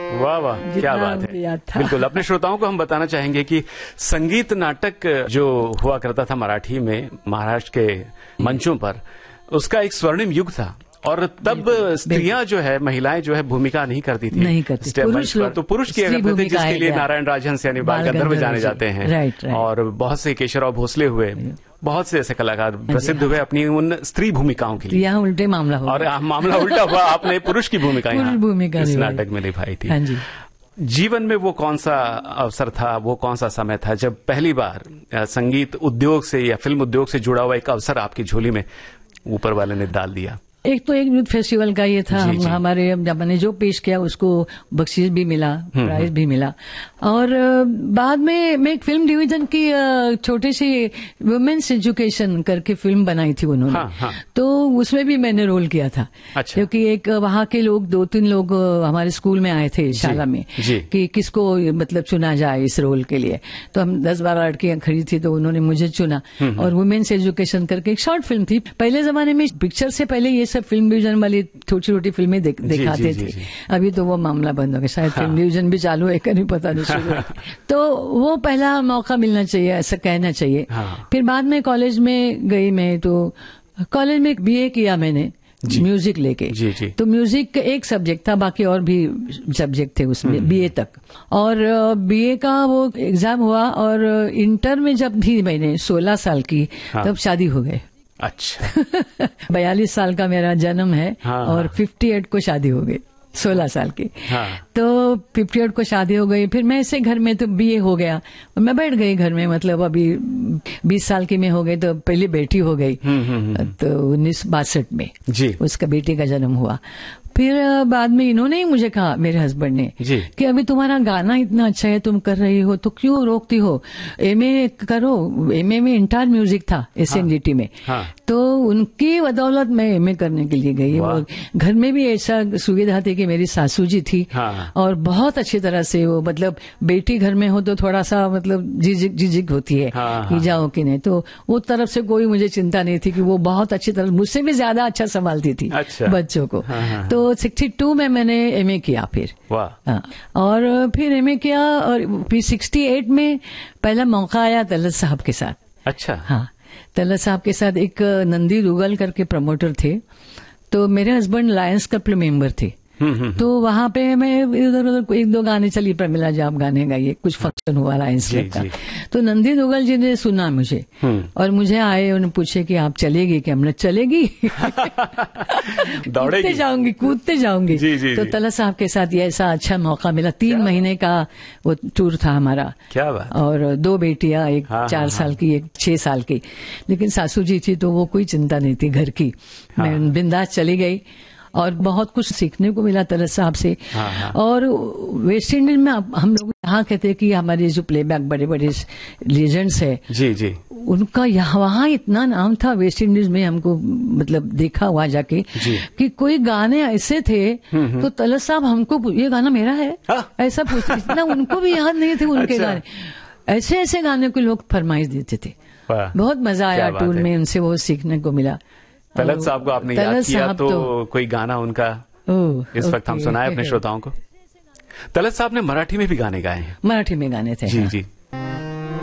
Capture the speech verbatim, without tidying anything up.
वाह वाह, क्या बात है। बिल्कुल, अपने श्रोताओं को हम बताना चाहेंगे कि संगीत नाटक जो हुआ करता था मराठी में, महाराष्ट्र के मंचों पर, उसका एक स्वर्णिम युग था। और तब स्त्रियां जो है, महिलाएं जो है भूमिका नहीं करती थी, नहीं करती, पुरुष पर तो पुरुष किया करते थे, जिसके लिए नारायण राजहंस यानी बाल गंधर्व जाने जाते हैं। Right, right. और बहुत से केशवराव भोसले हुए, बहुत से ऐसे कलाकार प्रसिद्ध हुए अपनी उन स्त्री भूमिकाओं के लिए। यहाँ उल्टे मामला हुआ, और मामला उल्टा हुआ, आपने पुरुष की भूमिका यहाँ भूमिका इस नाटक में निभाई थी। हाँ जी। जीवन में वो कौन सा अवसर था, वो कौन सा समय था जब पहली बार संगीत उद्योग से या फिल्म उद्योग से जुड़ा हुआ एक अवसर आपकी झोली में ऊपर वाले ने डाल दिया? एक तो एक यूथ फेस्टिवल का ये था, हम, हमारे जब मैंने जो पेश किया उसको बख्शीश भी मिला, प्राइज भी मिला। और बाद में मैं एक फिल्म डिवीजन की छोटी सी वुमेन्स एजुकेशन करके फिल्म बनाई थी उन्होंने। हाँ, हाँ। तो उसमें भी मैंने रोल किया था। अच्छा। क्योंकि एक वहाँ के लोग, दो तीन लोग हमारे स्कूल में आए थे, शाला में, कि किसको मतलब चुना जाए इस रोल के लिए। तो हम दस बारह लड़कियां खड़ी थी, तो उन्होंने मुझे चुना। और वुमेन्स एजुकेशन करके एक शॉर्ट फिल्म थी। पहले जमाने में पिक्चर से पहले ये सब फिल्म डिवीजन वाली छोटी छोटी फिल्में देख, दिखाते थे। अभी तो वो मामला बंद हो गया, शायद हाँ। फिल्म डिवीजन भी चालू है, नहीं पता नहीं शुरू। तो वो पहला मौका मिलना चाहिए, ऐसा कहना चाहिए। हाँ। फिर बाद में कॉलेज में गई मैं, तो कॉलेज में बीए किया मैंने म्यूजिक लेके। जी, जी। तो म्यूजिक एक सब्जेक्ट था, बाकी और भी सब्जेक्ट थे उसमें बीए तक। और बीए का वो एग्जाम हुआ, और इंटर में जब भी मैंने सोलह साल की, हाँ। तब शादी हो गई। अच्छा। बयालीस साल का मेरा जन्म है। हाँ, और अट्ठावन को शादी हो गई, सोलह साल की। हाँ। तो अट्ठावन को शादी हो गई। फिर मैं ऐसे घर में, तो बीए हो गया, मैं बैठ गई घर में, मतलब अभी बीस साल की मैं हो गई, तो पहली बेटी हो गई। तो उन्नीस बासठ में जी उसका बेटी का जन्म हुआ। फिर बाद में इन्होंने ही मुझे कहा, मेरे हस्बैंड ने, कि अभी तुम्हारा गाना इतना अच्छा है, तुम कर रही हो, तो क्यों रोकती हो, एमए करो। एमए में इंटार म्यूजिक था एसएनडीटी में। हाँ। तो उनकी बदौलत मैं एमए करने के लिए गई। और घर में भी ऐसा सुविधा थी कि मेरी सासू जी थी। हाँ। और बहुत अच्छी तरह से वो, मतलब बेटी घर में हो तो थोड़ा सा मतलब झिझक झिझक होती है। हाँ। कि जाओ कि नहीं, तो वो तरफ से कोई मुझे चिंता नहीं थी, कि वो बहुत अच्छी तरह, मुझसे भी ज्यादा अच्छा संभालती थी। अच्छा। बच्चों को। हाँ। तो बासठ में मैंने एमए किया फिर। वाह। हाँ। और फिर एमए किया, और फिर अड़सठ में पहला मौका आया तलत साहब के साथ। अच्छा। हाँ, तलत साहब के साथ एक नंदी दुगल करके प्रमोटर थे, तो मेरे हस्बैंड लायंस क्लब मेंबर थे। तो वहां पे मैं इधर उधर एक दो गाने, चली प्रमिला जी आप गाने गाइए, कुछ फंक्शन हुआ लायंस क्लब का। तो नंदी दुगल जी ने सुना मुझे, और मुझे आए, उन्होंने पूछे कि आप चलेगी क्या? हमने चलेगी। दौड़ते जाऊंगी, कूदते जाऊंगी। जी, जी, तो तलत साहब के साथ ये ऐसा अच्छा मौका मिला। तीन महीने का वो टूर था हमारा। क्या बात। और दो बेटियां, एक हाँ, चार हाँ, साल की, एक छह साल की। लेकिन सासू जी थी, तो वो कोई चिंता नहीं थी घर की। हाँ। मैं बिंदास चली गई, और बहुत कुछ सीखने को मिला तलत साहब से। हाँ, हाँ। और वेस्ट इंडीज में हम लोग यहाँ कहते हैं कि हमारे जो प्लेबैक बड़े बड़े लीजेंड्स है, जी जी, उनका यहाँ वहाँ इतना नाम था वेस्ट इंडीज में, हमको मतलब देखा हुआ जाके, कि कोई गाने ऐसे थे, तो तलत साहब हमको, ये गाना मेरा है, हाँ? ऐसा पूछते, इतना उनको भी याद नहीं थे उनके अच्छा। गाने, ऐसे ऐसे गाने को लोग फरमाइश देते थे। बहुत मजा आया टूर में, उनसे वो सीखने को मिला। तलत साहब को आपने याद किया, तो, तो कोई गाना उनका इस वक्त हम सुनाए अपने श्रोताओं को। तलत साहब ने मराठी में भी गाने गाए हैं। मराठी में गाने थे। जी, हाँ। जी।